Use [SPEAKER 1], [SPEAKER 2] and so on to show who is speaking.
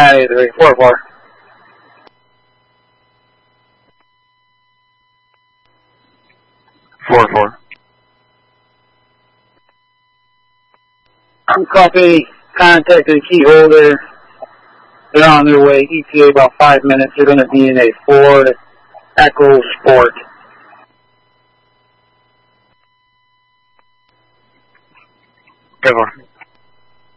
[SPEAKER 1] 983, 4-4. Copy. Contacted key holder. They're on their way. ETA about 5 minutes. They're going to be in a Ford Echo Sport.
[SPEAKER 2] Good one.